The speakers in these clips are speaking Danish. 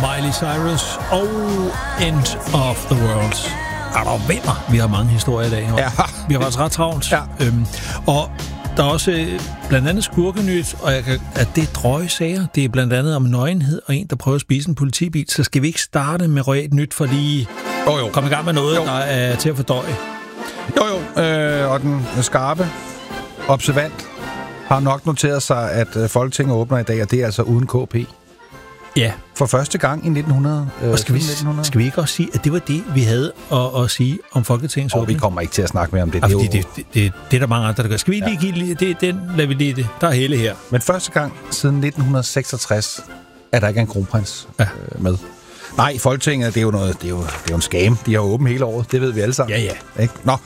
Miley Cyrus og End of the World. Der vinder. Vi har mange historier i dag. Ja. Vi har faktisk ret travlt. Ja. Og der er også blandt andet skurkenyt, og at det er drøje sager. Det er blandt andet om nøgenhed og en, der prøver at spise en politibil. Så skal vi ikke starte med royalt nyt, for lige komme i gang med noget, der er til at fordøje. Og den skarpe observant har nok noteret sig, at Folketinget åbner i dag, og det er altså uden KP. Ja. For første gang i 1900. Og skal vi ikke også sige, at det var det, vi havde at sige om Folketingets åbning? Vi kommer ikke til at snakke mere om det. Det er der mange andre, der gør. Skal vi lige give det? Den lader vi lige det. Der er hele her. Men første gang siden 1966 er der ikke en kronprins med. Nej, Folketinget, det er jo noget, det er jo en scam. De har åbent hele året, det ved vi alle sammen. Ja. Ikke? Nå,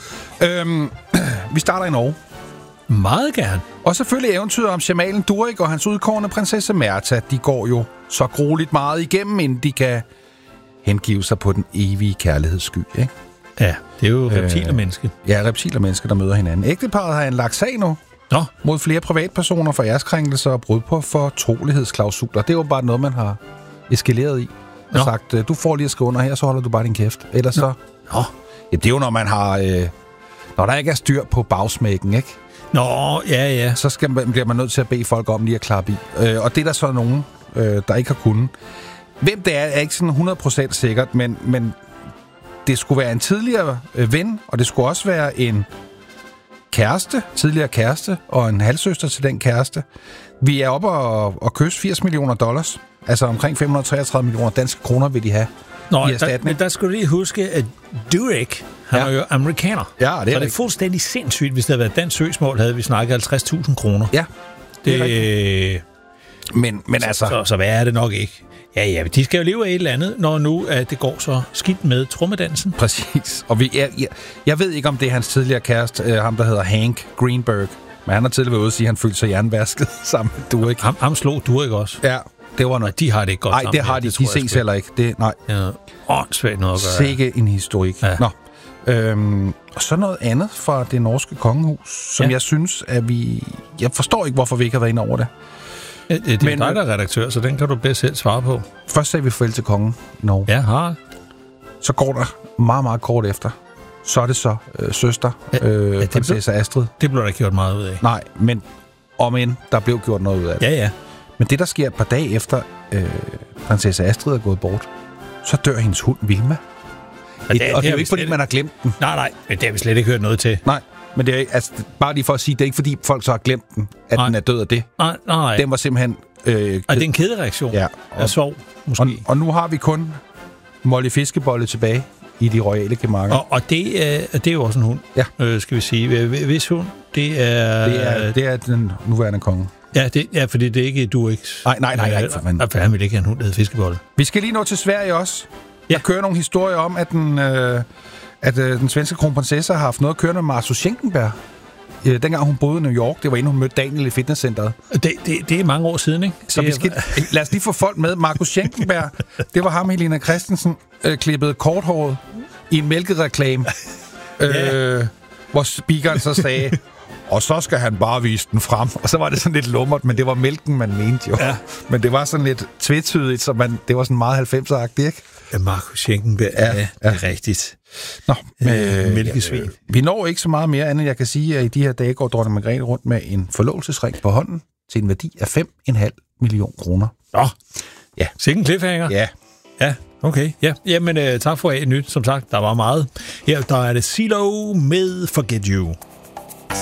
vi starter i Norge. Meget gerne. Og selvfølgelig eventyret om Jamalen Durek og hans udkårne prinsesse Märtha. De går jo så grueligt meget igennem, inden de kan hengive sig på den evige kærlighedssky, ikke? Ja, det er jo reptilermenneske. Ja, reptilermennesker, der møder hinanden. Ægteparret har anlagt sag nu mod flere privatpersoner for æreskrænkelser og brud på fortrolighedsklausuler. Det er jo bare noget, man har eskaleret i. Og sagt, du får lige at skrive under her, så holder du bare din kæft. Ellers så... Ja, det er jo, når man har... når der ikke er styr på bagsmækken, ikke? Nå, ja. Så bliver man nødt til at bede folk om lige at klappe i. Og det er der så nogen, der ikke har kunnet. Hvem det er ikke sådan 100% sikkert, men det skulle være en tidligere ven, og det skulle også være en tidligere kæreste, og en halvsøster til den kæreste. Vi er oppe og kysse $80 million. Altså omkring 533 millioner danske kroner vil de have i erstatning. Men der skulle du lige huske, at Durek, han er jo amerikaner. Ja, det er så det er fuldstændig sindssygt, hvis det havde været dansk søgsmål, havde vi snakket 50.000 kroner. Ja, det er rigtigt. Men altså... Så hvad er det nok ikke? Ja, de skal jo leve af et eller andet, når nu at det går så skidt med trommedansen. Præcis. Og jeg ved ikke, om det er hans tidligere kæreste, ham der hedder Hank Greenberg, men han har tidligere været ude og sige, at han følte sig jernvasket sammen med Durek. Ham slog Durek også. Ja. Det var noget. De har det ikke godt sammen. Nej, det har de. De ses heller ikke. Det, nej. Ja, åndssvagt noget at gøre. Sikke en historik. Ja. Nå. Og så noget andet fra det norske kongehus, som jeg synes, at jeg forstår ikke, hvorfor vi ikke har været inde over det. Det er dig, der er redaktør, så den kan du bedst selv svare på. Først sagde vi farvel til kongen i Norge. Ja, har. Så går der meget, meget kort efter. Så er det så søster, prinsesse Astrid. Det blev der gjort meget ud af. Nej, men der blev gjort noget ud af det. Ja. Men det, der sker et par dage efter prinsesse Astrid er gået bort, så dør hendes hund Vilma. Og det er jo ikke, fordi man har glemt den. Nej, men det har vi slet ikke hørt noget til. Nej, men det er altså, bare lige for at sige, det er ikke, fordi folk så har glemt den, at den er død af det. Nej. Den var simpelthen... Og det er en kædereaktion. Ja. Og sov, måske. Og nu har vi kun Molly Fiskebolle tilbage i de royale gemakker. Og det er jo også en hund, skal vi sige. Hvis hund, det er den nuværende konge. Ja, fordi det er ikke Dureks. Nej. For han vil ikke have en hund, der hedder Fiskebolle. Vi skal lige nå til Sverige også. Der kører nogle historier om, at den svenske kronprinsesse har haft noget at køre med Marcus Schenkenberg. Dengang hun boede i New York, det var inden hun mødte Daniel i fitnesscenteret. Det er mange år siden, ikke? Så lad os lige få folk med. Marcus Schenkenberg, det var ham, Helena Christensen, klippede korthåret i en mælkereklame, hvor speakeren så sagde, og så skal han bare vise den frem. Og så var det sådan lidt lummert, men det var mælken, man mente jo. Ja. Men det var sådan lidt tvetydigt, så det var sådan meget 90'er-agtigt, ikke? Ja, Marcus Schenkenberg, ja, er rigtigt. Nå, mælkesvin. Vi når ikke så meget mere andet, jeg kan sige, at i de her dage går dronning Margrethe rundt med en forlovelsesring på hånden til en værdi af 5,5 millioner kroner. Nå, ja. Sikke en cliffhanger. Ja, okay. Ja. Jamen, tak for et nyt. Som sagt, der var meget. Her der er det CeeLo med Forget You.